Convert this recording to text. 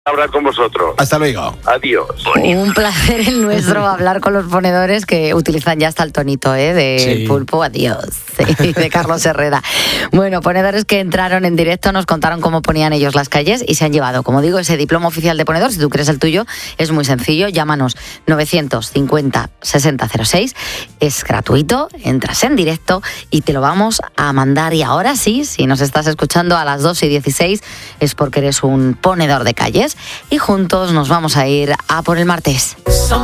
hablar con vosotros. Hasta luego. Adiós. Un placer el nuestro hablar con los ponedores que utilizan ya hasta el tonito de pulpo. Adiós. Sí, de Carlos Herrera. Bueno, ponedores que entraron en directo, nos contaron cómo ponían ellos las calles y se han llevado, como digo, ese diploma oficial de ponedor. Si tú quieres el tuyo, es muy sencillo. Llámanos 950-6006. Es gratuito, entras en directo y te lo vamos a mandar. Y ahora sí, si nos estás escuchando a las 2:16, es porque eres un ponedor de calles. Y juntos nos vamos a ir a por el martes.